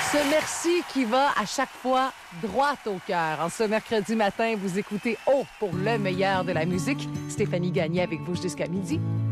Ce merci qui va à chaque fois droit au cœur. En ce mercredi matin, vous écoutez Oh pour le meilleur de la musique. Stéphanie Gagné avec vous jusqu'à midi.